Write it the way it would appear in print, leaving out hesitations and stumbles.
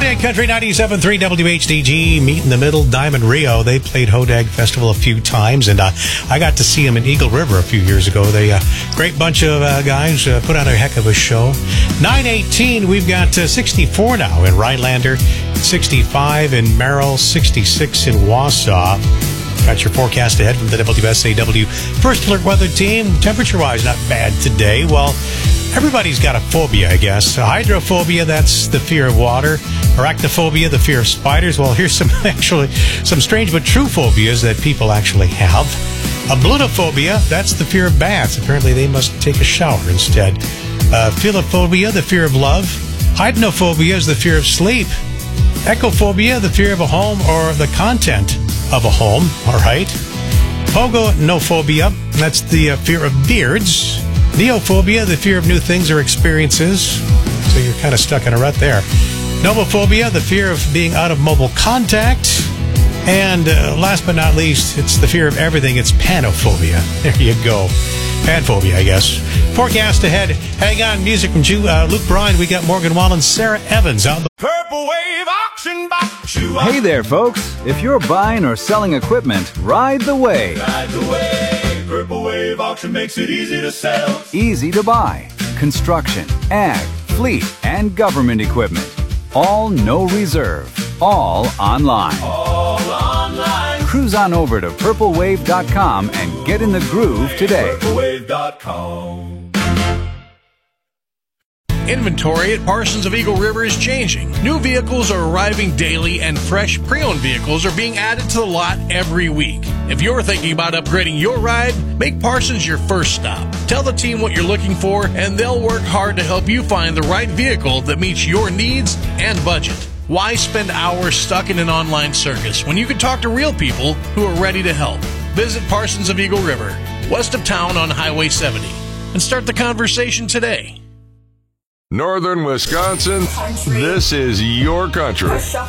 Hodag Country 97.3 WHDG, Meet in the Middle, Diamond Rio. They played Hodag Festival a few times, and I got to see them in Eagle River a few years ago. They great bunch of guys, put on a heck of a show. 9:18, we've got 64 now in Rhinelander, 65 in Merrill, 66 in Wausau. Got your forecast ahead from the WSAW First Alert Weather Team. Temperature-wise, not bad today. Well, everybody's got a phobia, I guess. Hydrophobia, that's the fear of water. Arachnophobia, the fear of spiders. Well, here's some strange but true phobias that people actually have. Ablutophobia, that's the fear of baths. Apparently, they must take a shower instead. Philophobia, the fear of love. Hydnophobia is the fear of sleep. Echophobia, the fear of a home or the content of a home. All right. Pogonophobia, that's the fear of beards. Neophobia, the fear of new things or experiences. So you're kind of stuck in a rut there. Nomophobia, the fear of being out of mobile contact. And last but not least, it's the fear of everything. It's panophobia. There you go. Panphobia, I guess. Forecast ahead. Hang on. Music from Luke Bryan. We got Morgan Wallen, Sarah Evans on the Purple Wave Auction Box. Hey there, folks. If you're buying or selling equipment, ride the wave. Ride the wave. Purple Wave Auction makes it easy to sell. Easy to buy. Construction, ag, fleet, and government equipment. All no reserve. All online. All online. Cruise on over to purplewave.com and get in the groove today. Purplewave.com. Inventory at Parsons of Eagle River is changing. New vehicles are arriving daily, and fresh pre-owned vehicles are being added to the lot every week. If you're thinking about upgrading your ride, make Parsons your first stop. Tell the team what you're looking for, and they'll work hard to help you find the right vehicle that meets your needs and budget. Why spend hours stuck in an online circus when you can talk to real people who are ready to help? Visit Parsons of Eagle River, west of town on Highway 70, and start the conversation today. Northern Wisconsin, this is your country.